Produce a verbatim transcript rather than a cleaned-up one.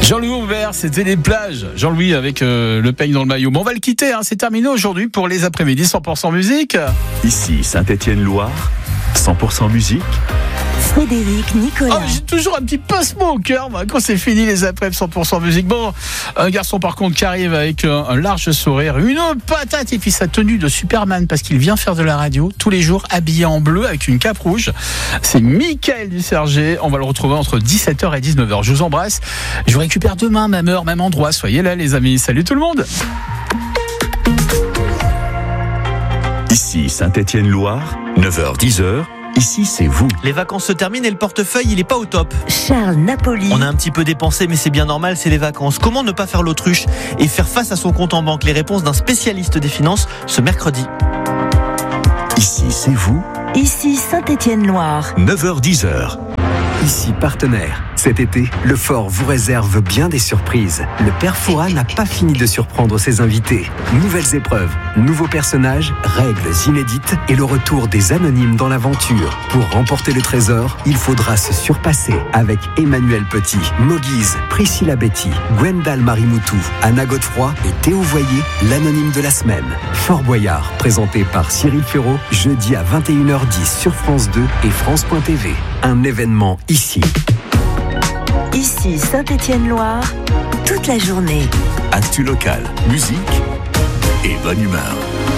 Jean-Louis Aubert, c'était les plages. Jean-Louis avec euh, le peigne dans le maillot. Bon, on va le quitter, hein. C'est terminé aujourd'hui pour les après-midi cent pour cent musique. Ici Saint-Étienne-Loire, cent pour cent musique. Frédéric Nicolas. Oh, j'ai toujours un petit pincement au cœur, moi, quand c'est fini les après-midi cent pour cent musique. Bon, un garçon par contre qui arrive avec un, un large sourire, une patate et puis sa tenue de Superman parce qu'il vient faire de la radio tous les jours habillé en bleu avec une cape rouge. C'est Mickaël Ducerger. On va le retrouver entre dix-sept heures et dix-neuf heures. Je vous embrasse. Je vous récupère demain, même heure, même endroit. Soyez là, les amis. Salut tout le monde. Ici Saint-Étienne-Loire, neuf heures dix heures. Ici, c'est vous. Les vacances se terminent et le portefeuille, il est pas au top. Charles Napoli. On a un petit peu dépensé, mais c'est bien normal, c'est les vacances. Comment ne pas faire l'autruche et faire face à son compte en banque? Les réponses d'un spécialiste des finances ce mercredi. Ici, c'est vous. Ici Saint-Étienne-Loire. neuf heures dix heures. Ici Partenaire. Cet été, le Fort vous réserve bien des surprises. Le Père Fouras n'a pas fini de surprendre ses invités. Nouvelles épreuves, nouveaux personnages, règles inédites et le retour des anonymes dans l'aventure. Pour remporter le trésor, il faudra se surpasser avec Emmanuel Petit, Moguise, Priscilla Betty, Gwendal Marimoutou, Anna Godefroy et Théo Voyer, l'anonyme de la semaine. Fort Boyard, présenté par Cyril Ferraud, jeudi à vingt et une heures dix sur France deux et France point T V. Un événement ici. Ici Saint-Étienne-Loire, toute la journée. Actu local, musique et bonne humeur.